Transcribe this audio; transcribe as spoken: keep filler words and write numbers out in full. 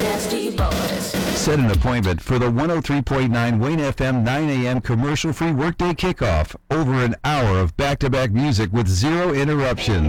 Nasty Boys. Set an appointment for the one oh three point nine Wayne F M nine a.m. commercial-free workday kickoff. Over an hour of back-to-back music with zero interruptions.